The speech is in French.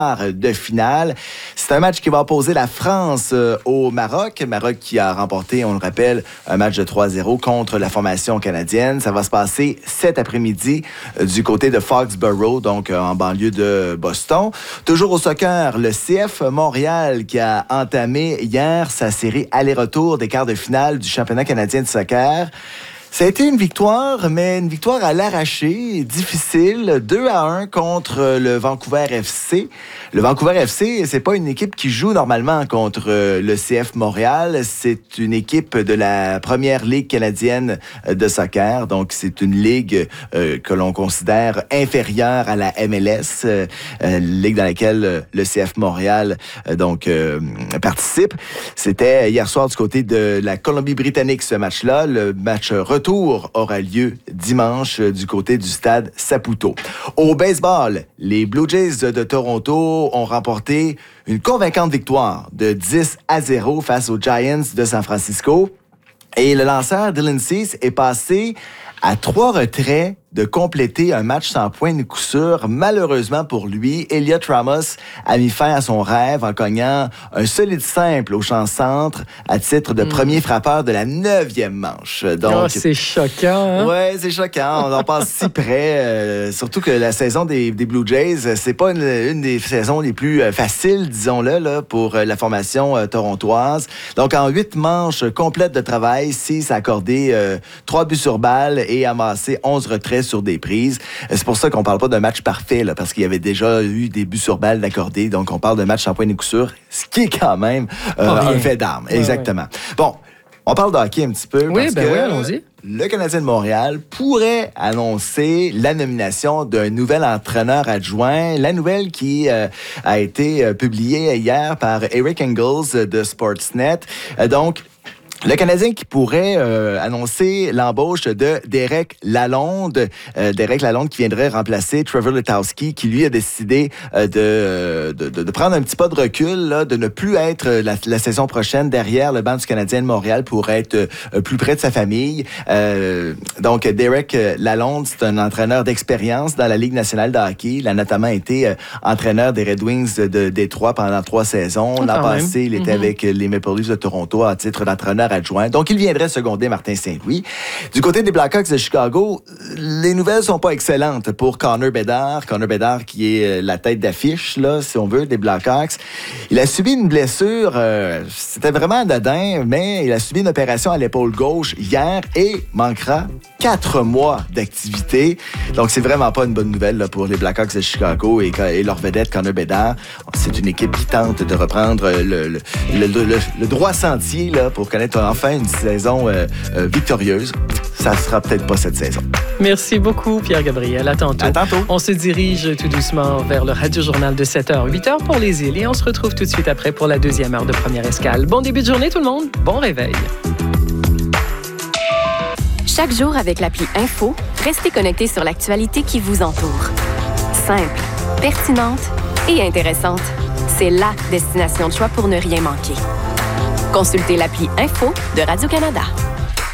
de finale. C'est un match qui va opposer la France au Maroc. Le Maroc qui a remporté, on le rappelle, un match de 3-0 contre la formation canadienne. Ça va se passer cet après-midi du côté de Foxborough, donc en banlieue de Boston. Toujours au soccer, le CF Montréal qui a entamé hier sa série aller-retour des quarts de finale du championnat canadien de soccer. Ça a été une victoire, mais une victoire à l'arraché, difficile, 2-1 contre le Vancouver FC. Le Vancouver FC, c'est pas une équipe qui joue normalement contre le CF Montréal. C'est une équipe de la première ligue canadienne de soccer. Donc, c'est une ligue que l'on considère inférieure à la MLS, ligue dans laquelle le CF Montréal participe. C'était hier soir du côté de la Colombie-Britannique, ce match-là. Le match retour aura lieu dimanche du côté du stade Saputo. Au baseball, les Blue Jays de Toronto ont remporté une convaincante victoire de 10-0 face aux Giants de San Francisco. Et le lanceur Dylan Cease est passé à 3 retraits de compléter un match sans point ni coup sûr. Malheureusement pour lui, Elliot Ramos a mis fin à son rêve en cognant un solide simple au champ centre à titre de premier frappeur de la 9e manche. Donc, c'est choquant. Hein? Ouais, c'est choquant. On en passe si près. Surtout que la saison des Blue Jays, c'est pas une des saisons les plus faciles, disons-le, là, pour la formation torontoise. Donc, en 8 manches complètes de travail, Cease a accordé 3 buts sur balle et amassé 11 retraits sur des prises. C'est pour ça qu'on parle pas d'un match parfait, là, parce qu'il y avait déjà eu des buts sur balle d'accordés. Donc, on parle d'un match sans point ni coup sûr, ce qui est quand même un fait d'armes. Ouais, exactement. Ouais. Bon, on parle de hockey un petit peu. Oui, parce que allons-y. Le Canadien de Montréal pourrait annoncer la nomination d'un nouvel entraîneur adjoint. La nouvelle qui a été publiée hier par Eric Engels de Sportsnet. Donc, le Canadien qui pourrait annoncer l'embauche de Derek Lalonde. Derek Lalonde qui viendrait remplacer Trevor Letowski, qui lui a décidé de prendre un petit pas de recul, là, de ne plus être la saison prochaine derrière le banc du Canadien de Montréal pour être plus près de sa famille. Donc, Derek Lalonde, c'est un entraîneur d'expérience dans la Ligue nationale de hockey. Il a notamment été entraîneur des Red Wings de Détroit pendant 3 saisons. L'an passé, il était avec les Maple Leafs de Toronto à titre d'entraîneur adjoint. Donc, il viendrait seconder Martin Saint-Louis. Du côté des Blackhawks de Chicago, les nouvelles sont pas excellentes pour Connor Bedard. Connor Bedard qui est la tête d'affiche, là, si on veut, des Blackhawks. Il a subi une blessure, c'était vraiment anodin, mais il a subi une opération à l'épaule gauche hier et manquera 4 mois d'activité. Donc, c'est vraiment pas une bonne nouvelle là, pour les Blackhawks de Chicago et leur vedette, Connor Bedard. C'est une équipe qui tente de reprendre le droit sentier là, pour connaître enfin une saison victorieuse. Ça sera peut-être pas cette saison. Merci beaucoup, Pierre-Gabriel. À tantôt. À tantôt. On se dirige tout doucement vers le Radio-Journal de 7h, 8h pour les îles et on se retrouve tout de suite après pour la 2e heure de Première Escale. Bon début de journée, tout le monde. Bon réveil. Chaque jour avec l'appli Info, restez connectés sur l'actualité qui vous entoure. Simple, pertinente et intéressante. C'est la destination de choix pour ne rien manquer. Consultez l'appli Info de Radio-Canada.